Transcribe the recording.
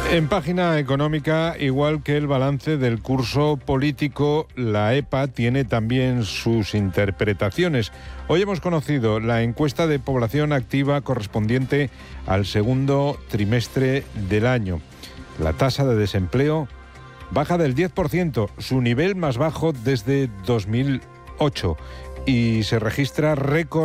En página económica, igual que el balance del curso político, la EPA tiene también sus interpretaciones. Hoy hemos conocido la encuesta de población activa correspondiente al segundo trimestre del año. La tasa de desempleo baja del 10%, su nivel más bajo desde 2008, y se registra récord